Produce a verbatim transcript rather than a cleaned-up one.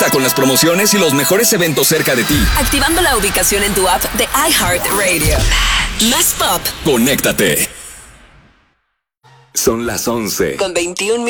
Conecta con las promociones y los mejores eventos cerca de ti. Activando la ubicación en tu app de iHeartRadio. Más pop. Conéctate. Son las once. Con veintiún